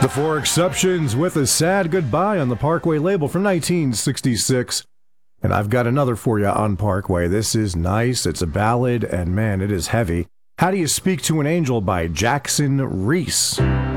The Four Exceptions with a sad goodbye on the Parkway label from 1966. And I've got another for you on Parkway. This is nice. It's a ballad, and man, it is heavy. How Do You Speak to an Angel by Jackson Reese.